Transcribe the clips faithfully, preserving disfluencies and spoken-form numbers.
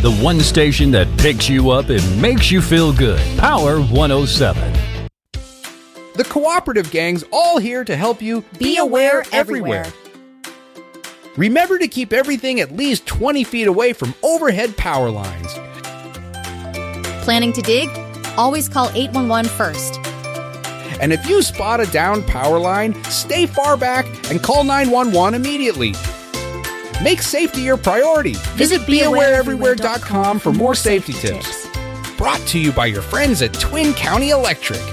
The one station that picks you up and makes you feel good. Power one oh seven. The Cooperative Gang's all here to help you be aware everywhere. Remember to keep everything at least twenty feet away from overhead power lines. Planning to dig? Always call eight one one first. And if you spot a downed power line, stay far back and call nine one one immediately. Make safety your priority. Visit be aware everywhere dot com for more safety tips. Brought to you by your friends at Twin County Electric.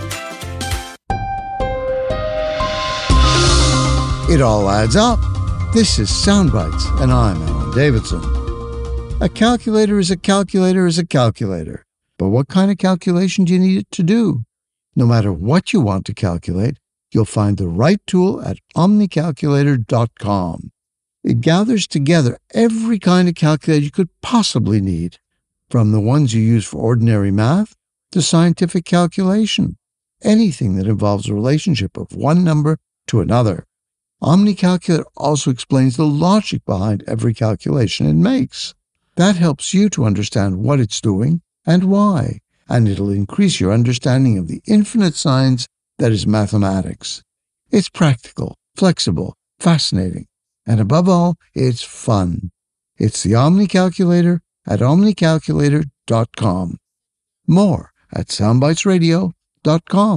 It all adds up. This is Soundbites, and I'm Alan Davidson. A calculator is a calculator is a calculator. But what kind of calculation do you need it to do? No matter what you want to calculate, you'll find the right tool at omni calculator dot com. It gathers together every kind of calculator you could possibly need, from the ones you use for ordinary math to scientific calculation, anything that involves a relationship of one number to another. OmniCalculator also explains the logic behind every calculation it makes. That helps you to understand what it's doing and why, and it'll increase your understanding of the infinite science that is mathematics. It's practical, flexible, fascinating, and above all, it's fun. It's the OmniCalculator at omni calculator dot com. More at soundbites radio dot com.